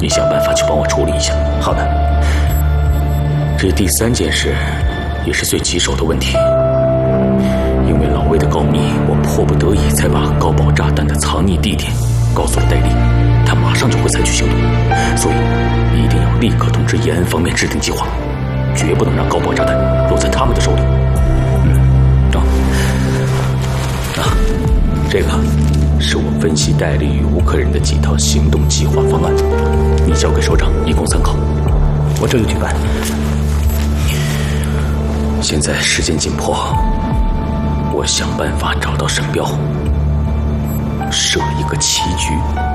你想办法去帮我处理一下。 好的。 这第3件事也是最棘手的问题，因为老魏的告密，我迫不得已才把高爆炸弹的藏匿地点告诉了戴笠，他马上就会采取行动，所以一定要立刻通知延安方面制定计划，绝不能让高爆炸弹落在他们的手里。这个是我分析戴笠与乌克人的几套行动计划方案，你交给首长以供参考。 我这就去办。 现在时间紧迫，我想办法找到沈彪，设一个棋局。